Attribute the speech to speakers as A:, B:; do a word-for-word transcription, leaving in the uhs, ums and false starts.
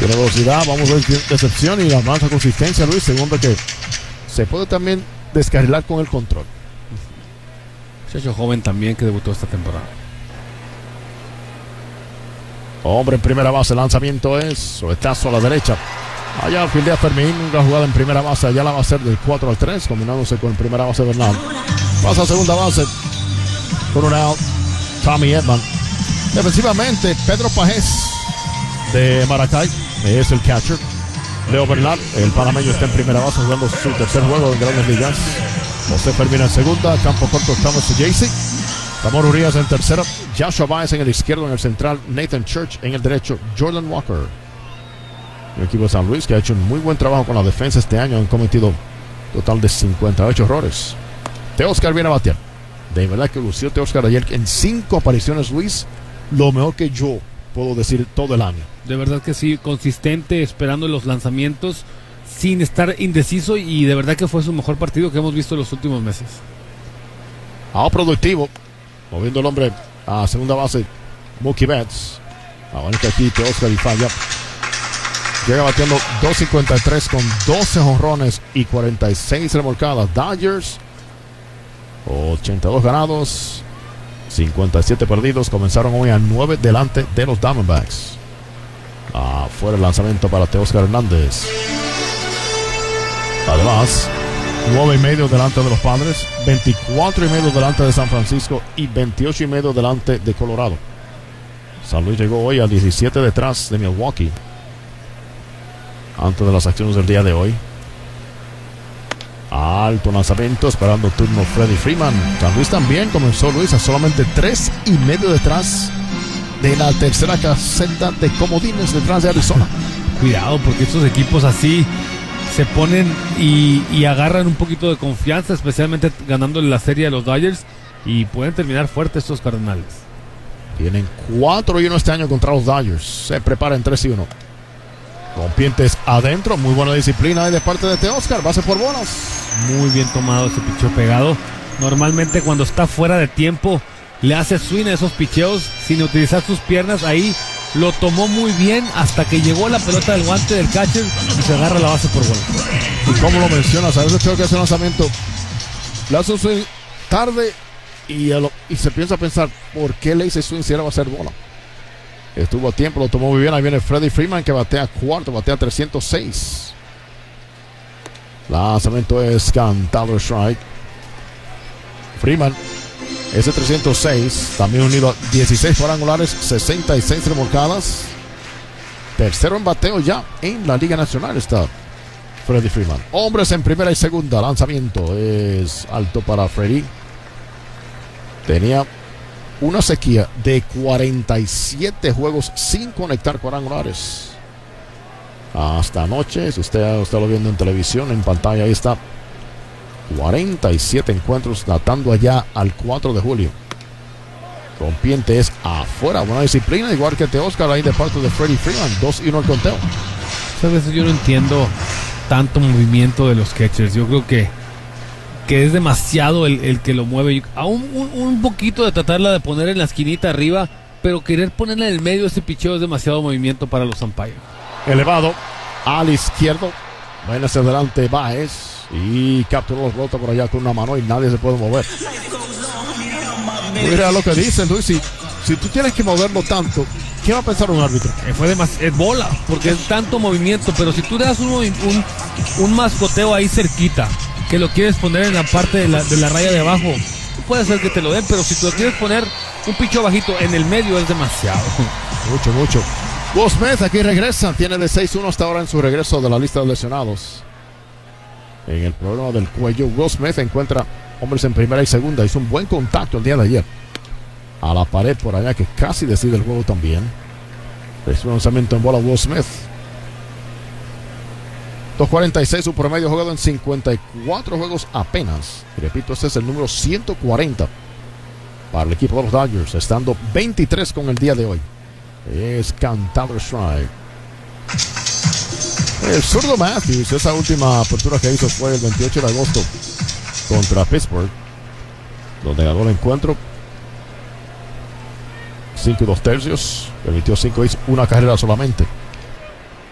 A: Tiene velocidad, vamos a ver decepción y avanza consistencia, Luis. Segundo que se puede también descarrilar con el control.
B: Muchacho joven también que debutó esta temporada.
A: Hombre en primera base, lanzamiento es suetazo a la derecha. Allá fildea Fermín, una jugada en primera base, allá la va a hacer del cuatro al tres, combinándose con primera base Bernal. Pasa a segunda base, con un out, Tommy Edman. Defensivamente, Pedro Pajés de Maracay es el catcher. Leo Bernal, el panameño, está en primera base jugando su tercer juego en Grandes Ligas. José Fermín en segunda, campo corto Thomas Jaycee. Ramón Urias en tercera, Joshua Baez en el izquierdo, en el central Nathan Church en el derecho, Jordan Walker. El equipo de San Luis que ha hecho un muy buen trabajo con la defensa este año, han cometido total de cincuenta y ocho errores. Teóscar viene a batear. De verdad que lució Teóscar ayer en cinco apariciones, Luis, lo mejor que yo puedo decir todo el año.
B: De verdad que sí, consistente, esperando los lanzamientos, sin estar indeciso, y de verdad que fue su mejor partido que hemos visto en los últimos meses.
A: Ah, productivo, moviendo el hombre a segunda base, Mookie Betts. Ahora que aquí Teóscar y falla. Llega batiendo dos cincuenta y tres con doce jonrones y cuarenta y seis remolcadas. Dodgers, ochenta y dos ganados, cincuenta y siete perdidos. Comenzaron hoy a nueve delante de los Diamondbacks. Afuera el lanzamiento para Teóscar Hernández. Además, nueve y medio delante de los Padres, veinticuatro y medio delante de San Francisco y veintiocho y medio delante de Colorado. San Luis llegó hoy a diecisiete detrás de Milwaukee. Antes de las acciones del día de hoy. Alto lanzamiento, esperando turno Freddie Freeman. San Luis también comenzó, Luis, a solamente tres y medio detrás de la tercera caseta de comodines detrás de Arizona.
B: Cuidado, porque estos equipos así se ponen y, y agarran un poquito de confianza, especialmente ganándole la serie a los Dodgers, y pueden terminar fuertes estos Cardenales.
A: Tienen cuatro y uno este año contra los Dodgers. Se preparan tres y uno. Rompientes adentro, muy buena disciplina de parte de Teóscar, base por bolas.
B: Muy bien tomado ese picheo pegado. Normalmente cuando está fuera de tiempo le hace swing a esos picheos sin utilizar sus piernas. Ahí lo tomó muy bien hasta que llegó la pelota del guante del catcher y se agarra la base por bolas.
A: Y como lo mencionas, a veces creo que ese lanzamiento le hace un swing tarde y, lo, y se piensa a pensar por qué le hice swing si era va a ser bola. Estuvo a tiempo, lo tomó muy bien. Ahí viene Freddie Freeman que batea cuarto, batea trescientos seis. Lanzamiento es cantado strike. Freeman, ese trescientos seis, también unido a dieciséis cuadrangulares, sesenta y seis remolcadas. Tercero en bateo ya en la Liga Nacional está Freddie Freeman. Hombres en primera y segunda. Lanzamiento es alto para Freddie. Tenía una sequía de cuarenta y siete juegos sin conectar cuadrangulares hasta anoche. Si usted está lo viendo en televisión, en pantalla, ahí está. cuarenta y siete encuentros datando allá al cuatro de julio. Rompiente es afuera. Buena disciplina, igual que Teóscar ahí de parte de Freddie Freeman. dos y uno el conteo.
B: A veces yo no entiendo tanto movimiento de los catchers. Yo creo que que es demasiado el, el que lo mueve. A un, un, un poquito de tratarla de poner en la esquinita arriba, pero querer ponerla en el medio, ese picheo es demasiado movimiento para los umpires.
A: Elevado al izquierdo, va hacia adelante Baez y capturó los botas por allá con una mano y nadie se puede mover. Mira lo que dice Luis, si, si tú tienes que moverlo tanto, ¿qué va a pensar un árbitro?
B: Eh, fue demas- es bola, porque es tanto movimiento, pero si tú le das un, un, un mascoteo ahí cerquita, que lo quieres poner en la parte de la, de la raya de abajo, puede ser que te lo den, pero si tú lo quieres poner un picho bajito en el medio es demasiado.
A: Mucho, mucho. Will Smith aquí regresa, tiene de seis uno hasta ahora en su regreso de la lista de lesionados. En el problema del cuello, Will Smith encuentra hombres en primera y segunda. Hizo un buen contacto el día de ayer a la pared por allá que casi decide el juego también. Recibe un lanzamiento en bola Will Smith. dos cuarenta y seis su promedio, jugado en cincuenta y cuatro juegos apenas. Y repito, este es el número ciento cuarenta para el equipo de los Dodgers, estando veintitrés con el día de hoy. Es cantado strike. El zurdo Matthews, esa última apertura que hizo fue el veintiocho de agosto contra Pittsburgh, donde ganó el encuentro cinco y dos tercios, permitió cinco hits, una carrera solamente.